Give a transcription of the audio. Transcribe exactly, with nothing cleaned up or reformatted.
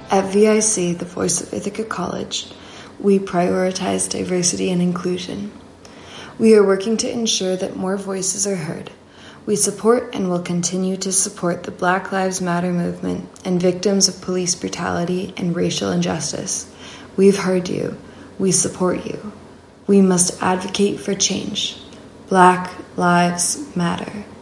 At V I C, the voice of Ithaca College, we prioritize diversity and inclusion. We are working to ensure that more voices are heard. We support and will continue to support the Black Lives Matter movement and victims of police brutality and racial injustice. We've heard you. We support you. We must advocate for change. Black Lives Matter.